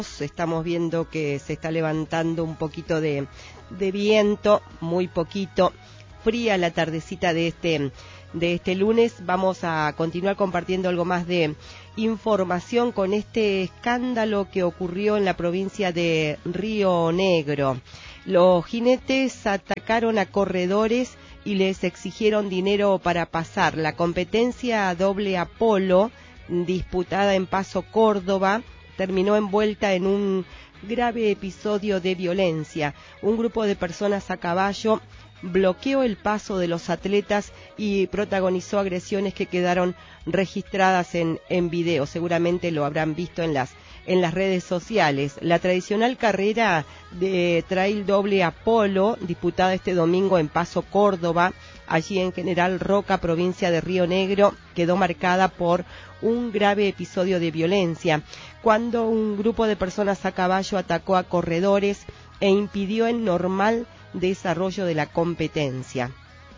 Estamos viendo que se está levantando un poquito de viento, muy poquito, fría la tardecita de este lunes. Vamos a continuar compartiendo algo más de información con este escándalo que ocurrió en la provincia de Río Negro. Los jinetes atacaron a corredores y les exigieron dinero para pasar. La competencia doble Apolo, disputada en Paso Córdoba, terminó envuelta en un grave episodio de violencia. Un grupo de personas a caballo bloqueó el paso de los atletas y protagonizó agresiones que quedaron registradas en video. Seguramente lo habrán visto en las redes sociales. La tradicional carrera de trail doble Apolo, disputada este domingo en Paso Córdoba, allí en General Roca, provincia de Río Negro, quedó marcada por un grave episodio de violencia, cuando un grupo de personas a caballo atacó a corredores e impidió el normal desarrollo de la competencia.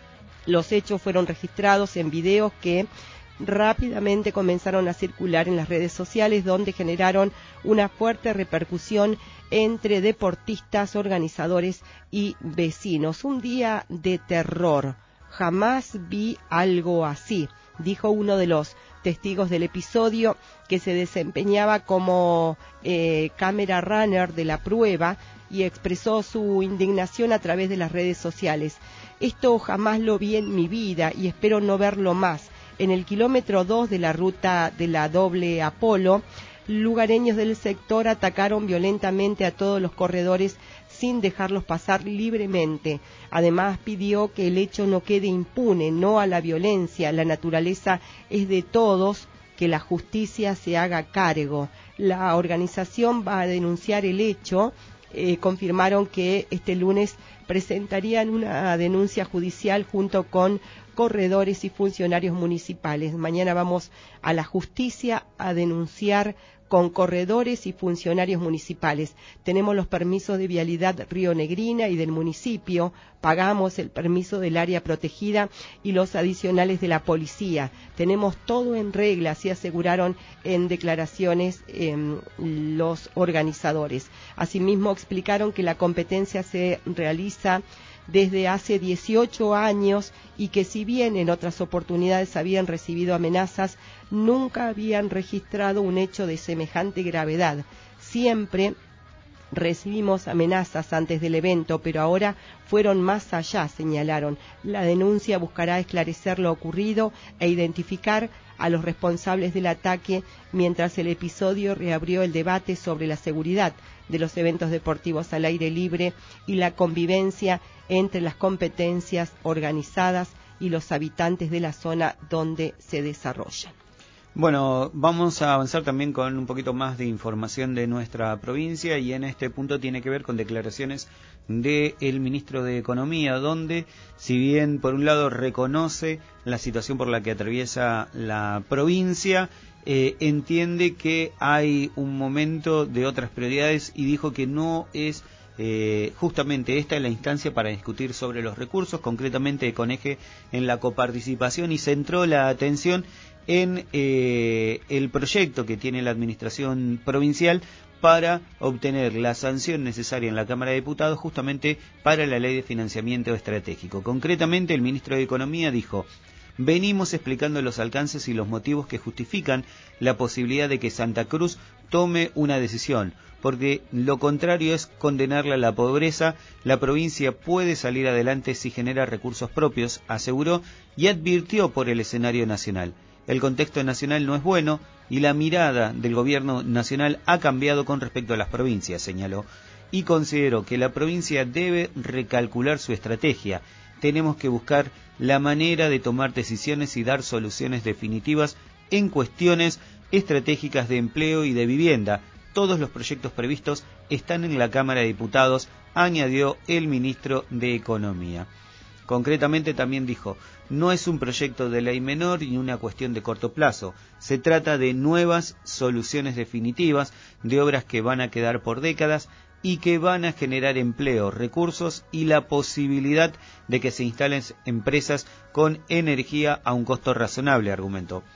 Los hechos fueron registrados en videos que rápidamente comenzaron a circular en las redes sociales, donde generaron una fuerte repercusión entre deportistas, organizadores y vecinos. Un día de terror. Jamás vi algo así, dijo uno de los testigos del episodio, que se desempeñaba como cámara runner de la prueba, y expresó su indignación a través de las redes sociales. Esto jamás lo vi en mi vida y espero no verlo más. En el kilómetro 2 de la ruta de la doble Apolo, lugareños del sector atacaron violentamente a todos los corredores sin dejarlos pasar libremente. Además, pidió que el hecho no quede impune, no a la violencia. La naturaleza es de todos, que la justicia se haga cargo. La organización va a denunciar el hecho. Confirmaron que este lunes presentarían una denuncia judicial junto con corredores y funcionarios municipales. Mañana vamos a la justicia a denunciar con corredores y funcionarios municipales. Tenemos los permisos de vialidad rionegrina y del municipio, pagamos el permiso del área protegida y los adicionales de la policía. Tenemos todo en regla, así aseguraron en declaraciones los organizadores. Asimismo, explicaron que la competencia se realiza desde hace 18 años y que si bien en otras oportunidades habían recibido amenazas, nunca habían registrado un hecho de semejante gravedad. Siempre recibimos amenazas antes del evento, pero ahora fueron más allá, señalaron. La denuncia buscará esclarecer lo ocurrido e identificar a los responsables del ataque, mientras el episodio reabrió el debate sobre la seguridad de los eventos deportivos al aire libre y la convivencia entre las competencias organizadas y los habitantes de la zona donde se desarrollan. Bueno, vamos a avanzar también con un poquito más de información de nuestra provincia, y en este punto tiene que ver con declaraciones del ministro de Economía, donde, si bien por un lado reconoce la situación por la que atraviesa la provincia, entiende que hay un momento de otras prioridades y dijo que no es justamente esta es la instancia para discutir sobre los recursos, concretamente con eje en la coparticipación, y centró la atención en el proyecto que tiene la administración provincial para obtener la sanción necesaria en la Cámara de Diputados justamente para la ley de financiamiento estratégico. Concretamente, el ministro de Economía dijo: venimos explicando los alcances y los motivos que justifican la posibilidad de que Santa Cruz tome una decisión, porque lo contrario es condenarla a la pobreza. La provincia puede salir adelante si genera recursos propios, aseguró, y advirtió por el escenario nacional. El contexto nacional no es bueno y la mirada del gobierno nacional ha cambiado con respecto a las provincias, señaló, y consideró que la provincia debe recalcular su estrategia. Tenemos que buscar la manera de tomar decisiones y dar soluciones definitivas en cuestiones estratégicas de empleo y de vivienda. Todos los proyectos previstos están en la Cámara de Diputados, añadió el ministro de Economía. Concretamente también dijo: no es un proyecto de ley menor ni una cuestión de corto plazo. Se trata de nuevas soluciones definitivas, de obras que van a quedar por décadas y que van a generar empleo, recursos y la posibilidad de que se instalen empresas con energía a un costo razonable, argumentó.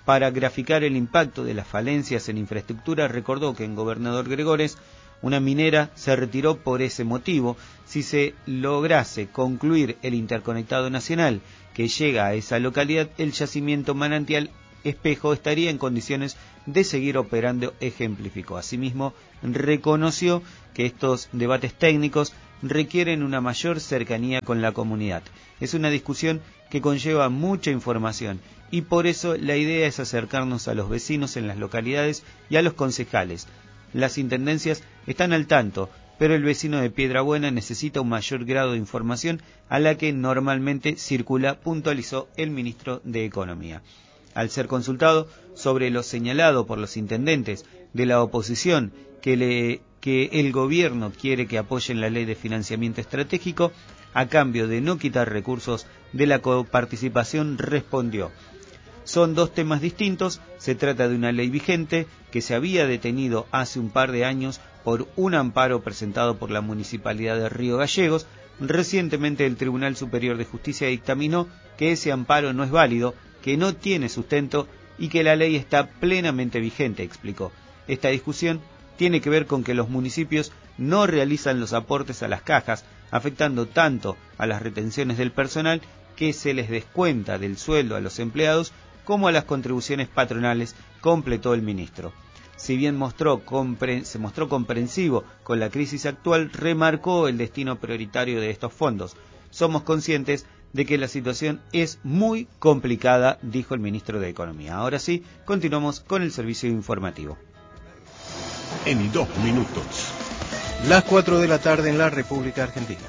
Para graficar el impacto de las falencias en infraestructura, recordó que en Gobernador Gregores una minera se retiró por ese motivo. Si se lograse concluir el interconectado nacional que llega a esa localidad, el yacimiento Manantial Espejo estaría en condiciones de seguir operando, ejemplificó. Asimismo, reconoció que estos debates técnicos requieren una mayor cercanía con la comunidad. Es una discusión que conlleva mucha información y por eso la idea es acercarnos a los vecinos en las localidades y a los concejales. Las intendencias están al tanto, pero el vecino de Piedrabuena necesita un mayor grado de información a la que normalmente circula, puntualizó el ministro de Economía. Al ser consultado sobre lo señalado por los intendentes de la oposición que el gobierno quiere que apoyen la ley de financiamiento estratégico, a cambio de no quitar recursos de la coparticipación, respondió: son dos temas distintos, se trata de una ley vigente que se había detenido hace un par de años por un amparo presentado por la Municipalidad de Río Gallegos. Recientemente el Tribunal Superior de Justicia dictaminó que ese amparo no es válido, que no tiene sustento y que la ley está plenamente vigente, explicó. Esta discusión tiene que ver con que los municipios no realizan los aportes a las cajas, afectando tanto a las retenciones del personal que se les descuenta del sueldo a los empleados como a las contribuciones patronales, completó el ministro. Si bien se mostró comprensivo con la crisis actual, remarcó el destino prioritario de estos fondos. Somos conscientes de que la situación es muy complicada, dijo el ministro de Economía. Ahora sí, continuamos con el servicio informativo. En 2 minutos. Las 4 de la tarde en la República Argentina.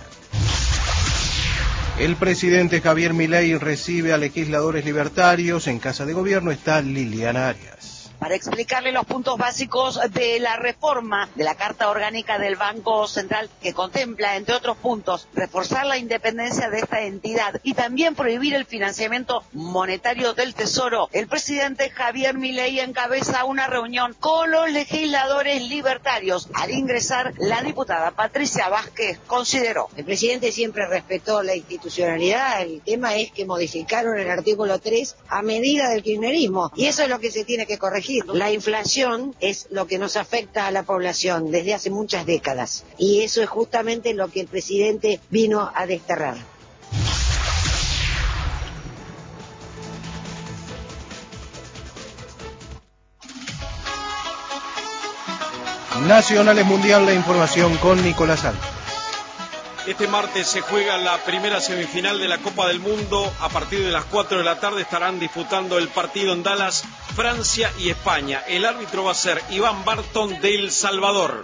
El presidente Javier Milei recibe a legisladores libertarios. En Casa de Gobierno está Liliana Arias. Para explicarle los puntos básicos de la reforma de la Carta Orgánica del Banco Central, que contempla, entre otros puntos, reforzar la independencia de esta entidad y también prohibir el financiamiento monetario del Tesoro, el presidente Javier Milei encabeza una reunión con los legisladores libertarios. Al ingresar, la diputada Patricia Vázquez consideró: el presidente siempre respetó la institucionalidad, el tema es que modificaron el artículo 3 a medida del kirchnerismo, y eso es lo que se tiene que corregir. La inflación es lo que nos afecta a la población desde hace muchas décadas, y eso es justamente lo que el presidente vino a desterrar. Nacionales Mundial, la información con Nicolás Alto. Este martes se juega la primera semifinal de la Copa del Mundo. A partir de las 4 de la tarde estarán disputando el partido en Dallas, Francia y España. El árbitro va a ser Iván Barton de El Salvador.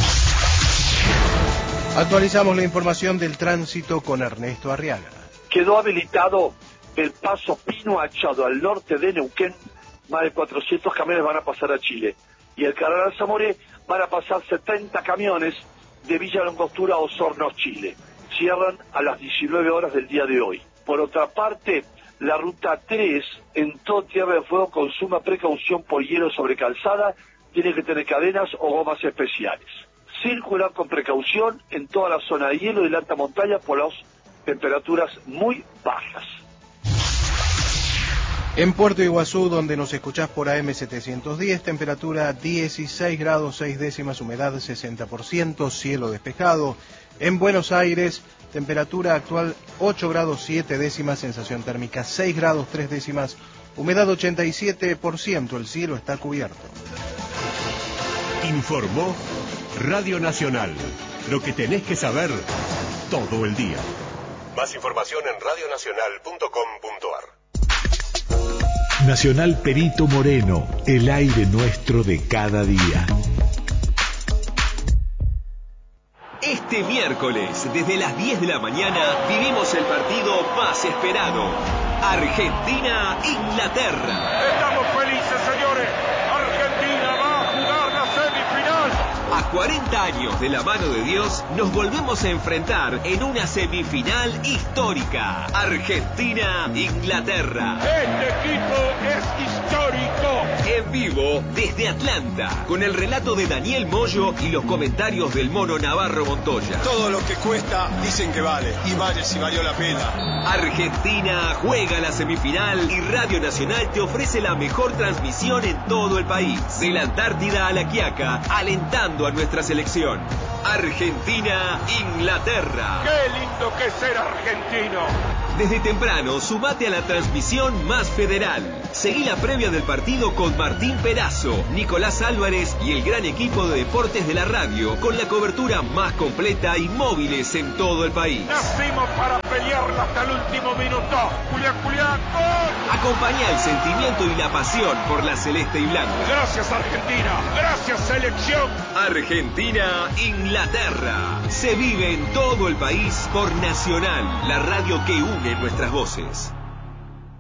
Actualizamos la información del tránsito con Ernesto Arriaga. Quedó habilitado el paso Pino Achado al norte de Neuquén. Más de 400 camiones van a pasar a Chile. Y el Canal Zamoré van a pasar 70 camiones de Villa Langostura a Osorno, Chile. Cierran a las 19 horas del día de hoy. Por otra parte, la ruta 3 en todo Tierra del Fuego con suma precaución por hielo sobre calzada, tiene que tener cadenas o gomas especiales. Circular con precaución en toda la zona de hielo y la alta montaña por las temperaturas muy bajas. En Puerto Iguazú, donde nos escuchás por AM 710, temperatura 16 grados 6 décimas, humedad 60%, cielo despejado. En Buenos Aires, temperatura actual 8 grados 7 décimas, sensación térmica 6 grados 3 décimas, humedad 87%, el cielo está cubierto. Informó Radio Nacional, lo que tenés que saber todo el día. Más información en radionacional.com.ar. Nacional Perito Moreno, el aire nuestro de cada día. Este miércoles, desde las 10 de la mañana, vivimos el partido más esperado. Argentina-Inglaterra. Estamos felices, señores. Argentina va a jugar la semifinal. A 40 años de la mano de Dios, nos volvemos a enfrentar en una semifinal histórica. Argentina-Inglaterra. Este equipo es histórico. En vivo desde Atlanta, con el relato de Daniel Moyo y los comentarios del Mono Navarro Montoya. Todo lo que cuesta dicen que vale, y vale si valió la pena. Argentina juega la semifinal y Radio Nacional te ofrece la mejor transmisión en todo el país. De la Antártida a La Quiaca, alentando a nuestra selección. Argentina-Inglaterra. ¡Qué lindo que es ser argentino! Desde temprano, sumate a la transmisión más federal. Seguí la previa del partido con Martín Perazo, Nicolás Álvarez y el gran equipo de deportes de la radio, con la cobertura más completa y móviles en todo el país. Nacimos para pelearla hasta el último minuto. Julián, Julián, ¡gol! Acompañá el sentimiento y la pasión por la celeste y blanca. Gracias, Argentina. Gracias, selección. Argentina-Inglaterra. Se vive en todo el país por Nacional, la radio que une nuestras voces.